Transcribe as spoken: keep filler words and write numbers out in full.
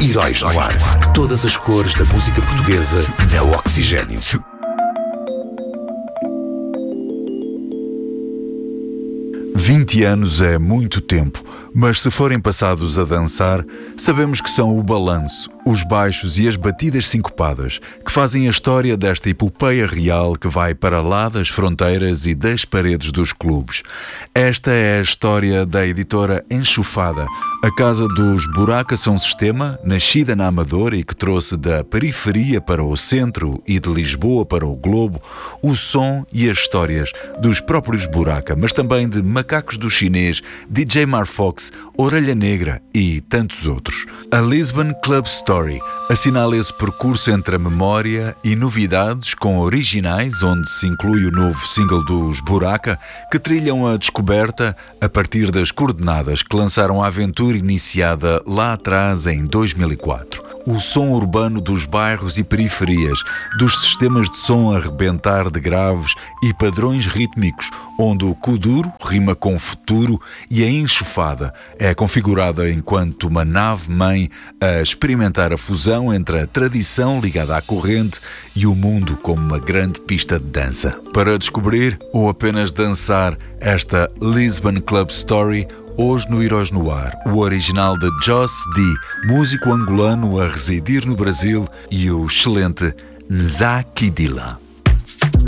Heróis no Ar. Todas as cores da música portuguesa na Oxigênio. vinte anos é muito tempo, mas se forem passados a dançar, sabemos que são o balanço, os baixos e as batidas sincopadas que fazem a história desta epopeia real que vai para lá das fronteiras e das paredes dos clubes. Esta é a história da editora Enxufada, a casa dos Buraca Som Sistema, nascida na Amadora e que trouxe da periferia para o centro e de Lisboa para o globo o som e as histórias dos próprios Buraca, mas também de Macacos do Chinês, D J Marfox, Orelha Negra e tantos outros. A Lisbon Club Story assinala esse percurso entre a memória e novidades com originais, onde se inclui o novo single dos Buraca, que trilham a descoberta a partir das coordenadas que lançaram a aventura iniciada lá atrás em dois mil e quatro. O som urbano dos bairros e periferias, dos sistemas de som a rebentar de graves e padrões rítmicos, onde o kuduro rima com futuro e a enxufada é configurada enquanto uma nave-mãe a experimentar a fusão entre a tradição ligada à corrente e o mundo como uma grande pista de dança. Para descobrir ou apenas dançar esta Lisbon Club Story, hoje no Heróis no Ar, o original de Joss D, músico angolano a residir no Brasil, e o excelente Nzakidila.